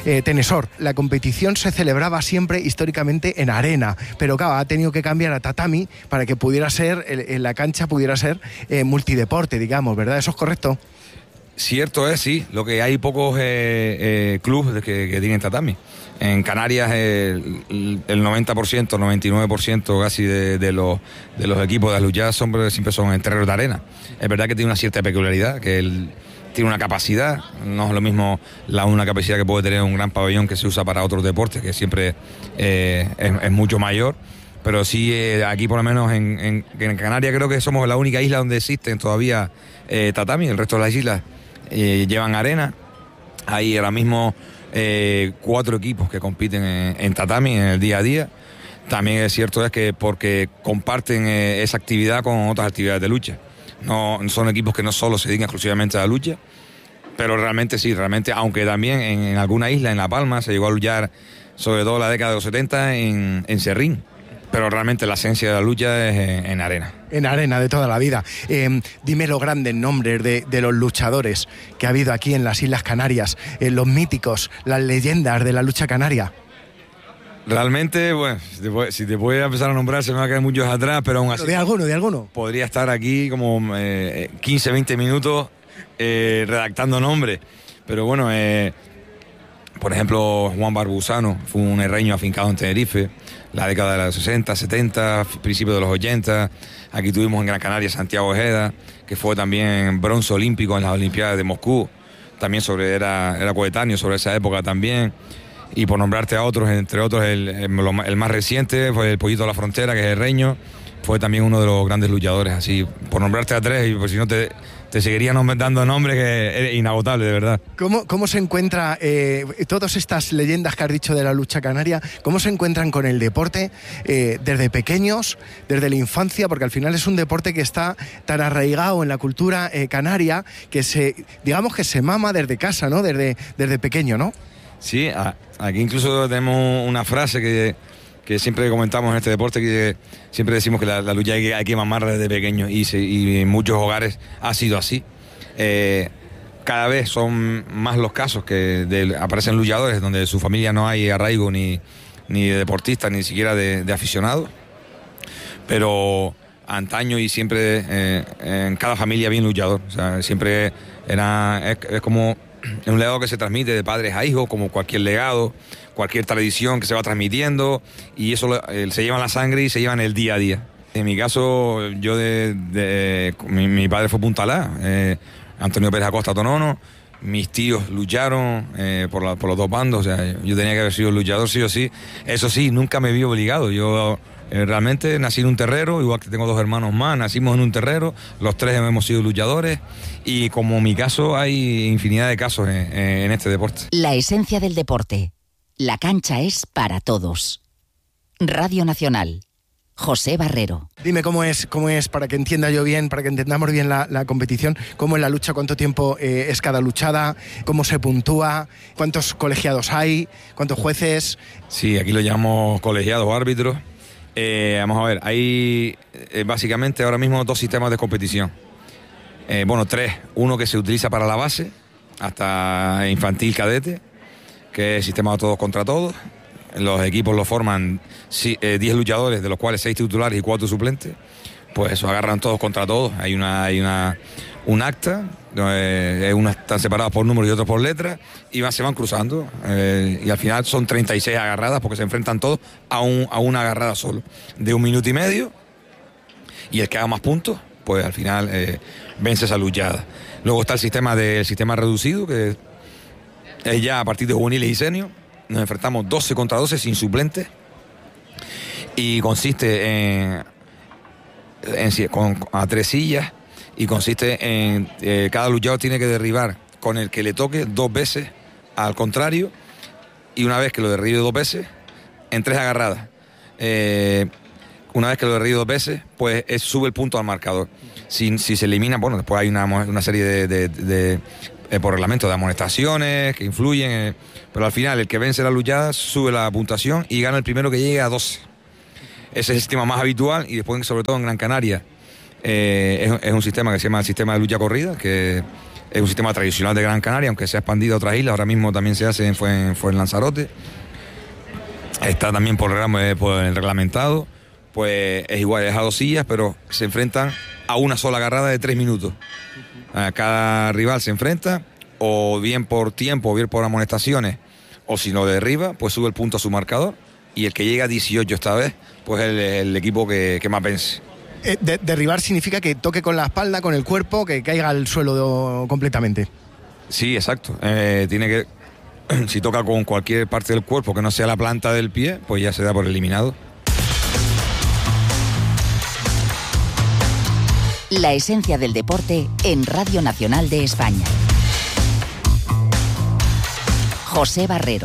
Tenesor. La competición se celebraba siempre históricamente en arena, pero claro, ha tenido que cambiar a tatami para que pudiera ser, en la cancha pudiera ser multideporte, digamos, ¿verdad? ¿Eso es correcto? Cierto es, sí, lo que hay pocos clubes que tienen tatami. En Canarias el 90%, 99% casi de los equipos de las luchadas siempre son en terrenos de arena. Es verdad que tiene una cierta peculiaridad, que tiene una capacidad, no es lo mismo una capacidad que puede tener un gran pabellón que se usa para otros deportes, que siempre es mucho mayor. Pero sí, aquí por lo menos en Canarias creo que somos la única isla donde existen todavía tatami. El resto de las islas llevan arena. Hay ahora mismo 4 equipos que compiten en tatami en el día a día. También es cierto que porque comparten esa actividad con otras actividades de lucha. No son equipos que no solo se dedican exclusivamente a la lucha, pero realmente sí, aunque también en alguna isla, en La Palma, se llegó a luchar sobre todo en la década de los 70 en Serrín. Pero realmente la esencia de la lucha es en arena. En arena de toda la vida. Dime los grandes nombres de los luchadores que ha habido aquí en las Islas Canarias, los míticos, las leyendas de la lucha canaria. Realmente, bueno, si te puedo empezar a nombrar, se me van a quedar muchos atrás, pero aún así... ¿De alguno? Podría estar aquí como 15, 20 minutos redactando nombres. Pero bueno, por ejemplo, Juan Barbusano fue un herreño afincado en Tenerife, la década de los 60, 70, principios de los 80. Aquí tuvimos en Gran Canaria Santiago Ojeda, que fue también bronce olímpico en las Olimpiadas de Moscú. También era coetáneo sobre esa época también. Y por nombrarte a otros, entre otros el más reciente fue el Pollito de la Frontera, que es herreño. Fue también uno de los grandes luchadores, así, por nombrarte a 3, y pues si no te seguiría dando nombres que es inagotable, de verdad. ¿Cómo se encuentra todas estas leyendas que has dicho de la lucha canaria, cómo se encuentran con el deporte desde pequeños, desde la infancia? Porque al final es un deporte que está tan arraigado en la cultura canaria que digamos que se mama desde casa, ¿no? Desde pequeño, ¿no? Sí, aquí incluso tenemos una frase que siempre comentamos en este deporte, que siempre decimos que la lucha hay que mamar desde pequeño, y en muchos hogares ha sido así. Cada vez son más los casos que aparecen luchadores donde de su familia no hay arraigo ni de deportistas, ni siquiera de aficionados. Pero antaño y siempre en cada familia había un luchador. O sea, siempre es como un legado que se transmite de padres a hijos, como cualquier legado, cualquier tradición que se va transmitiendo, y eso se lleva en la sangre y se lleva en el día a día. En mi caso, yo mi padre fue puntalá, Antonio Pérez Acosta Tonono. Mis tíos lucharon por los dos bandos. O sea, yo tenía que haber sido luchador sí o sí. Eso sí, nunca me vi obligado. Yo realmente nací en un terrero, igual que tengo 2 hermanos más, nacimos en un terrero, los 3 hemos sido luchadores, y como en mi caso hay infinidad de casos en este deporte. La esencia del deporte. La cancha es para todos. Radio Nacional. José Barrero. Dime cómo es, para que entienda yo bien, para que entendamos bien la competición, cómo es la lucha, cuánto tiempo es cada luchada, cómo se puntúa, cuántos colegiados hay, cuántos jueces. Sí, aquí lo llamamos colegiados o árbitros. Vamos a ver, hay básicamente ahora mismo 2 sistemas de competición. 3. Uno que se utiliza para la base, hasta infantil cadete, que es el sistema de todos contra todos. Los equipos lo forman 10 luchadores, de los cuales 6 titulares y 4 suplentes. Pues eso, agarran todos contra todos. Hay un acta, unos están separados por números y otros por letras, y se van cruzando. Y al final son 36 agarradas, porque se enfrentan todos a una agarrada solo, de 1 minuto y medio. Y el que haga más puntos, pues al final vence esa luchada. Luego está el sistema reducido, que es ya a partir de juveniles y senior. Nos enfrentamos 12 contra 12 sin suplentes, y consiste a 3 sillas, y consiste en cada luchador tiene que derribar con el que le toque 2 veces al contrario, y una vez que lo derribe 2 veces, en 3 agarradas. Una vez que lo derribe 2 veces, pues sube el punto al marcador. Si se elimina, bueno, después hay una serie de por reglamento de amonestaciones que influyen, pero al final el que vence la luchada sube la puntuación y gana el primero que llegue a 12. Ese es el sistema más habitual, y después, sobre todo en Gran Canaria, es un sistema que se llama el sistema de lucha corrida, que Es un sistema tradicional de Gran Canaria, aunque se ha expandido a otras islas. Ahora mismo también se hace en Lanzarote. Está también por el reglamentado. Pues es igual, es a 2 sillas, pero se enfrentan a una sola agarrada de 3 minutos. Cada rival se enfrenta, o bien por tiempo, o bien por amonestaciones, o si lo derriba, pues sube el punto a su marcador, y el que llega a 18 esta vez, pues es el equipo que más vence. Derribar significa que toque con la espalda, con el cuerpo, que caiga al suelo completamente. Sí, exacto. Tiene que, si toca con cualquier parte del cuerpo que no sea la planta del pie, pues ya se da por eliminado. La esencia del deporte en Radio Nacional de España. José Barrero.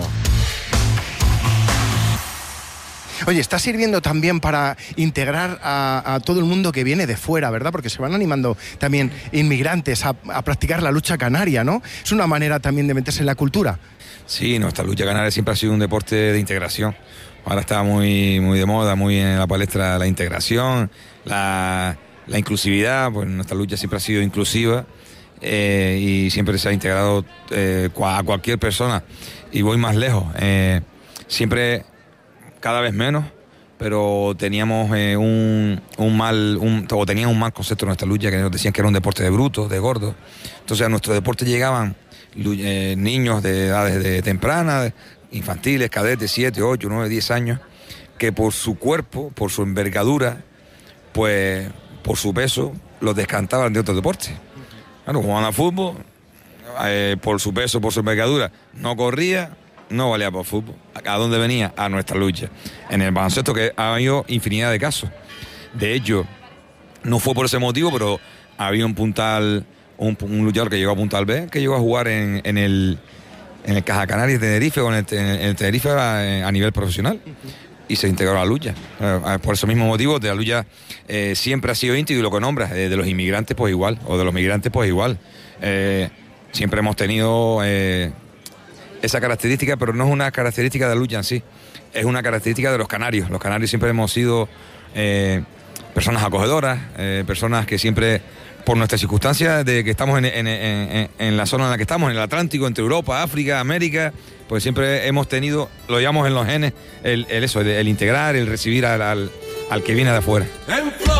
Oye, está sirviendo también para integrar a todo el mundo que viene de fuera, ¿verdad? Porque se van animando también inmigrantes a practicar la lucha canaria, ¿no? Es una manera también de meterse en la cultura. Sí, nuestra lucha canaria siempre ha sido un deporte de integración. Ahora está muy de moda, muy en la palestra la integración, la inclusividad. Pues nuestra lucha siempre ha sido inclusiva y siempre se ha integrado a cualquier persona. Y voy más lejos. Siempre... cada vez menos, pero teníamos un mal concepto en nuestra lucha, que nos decían que era un deporte de brutos, de gordos. Entonces a nuestro deporte llegaban niños de edades tempranas, infantiles, cadetes, 7, 8, 9, 10 años, que por su cuerpo, por su envergadura, pues por su peso, los descantaban de otros deportes. Claro, jugaban a fútbol, por su peso, por su envergadura, no corría, no valía para el fútbol. ¿A dónde venía? A nuestra lucha. En el baloncesto, que ha habido infinidad de casos. De hecho, no fue por ese motivo, pero había un puntal, un luchador que llegó a Puntal B, que llegó a jugar en el Caja Canaria de Tenerife, o en el Tenerife a nivel profesional, y se integró a la lucha. Por ese mismo motivo, de la lucha siempre ha sido íntegro, y lo que nombras, de los inmigrantes, pues igual, o de los migrantes, pues igual. Siempre hemos tenido... esa característica, pero no es una característica de la lucha en sí, es una característica de los canarios. Los canarios siempre hemos sido personas acogedoras, personas que siempre, por nuestras circunstancias de que estamos en la zona en la que estamos, en el Atlántico, entre Europa, África, América, pues siempre hemos tenido, lo llamamos en los genes, el integrar, el recibir al que viene de afuera.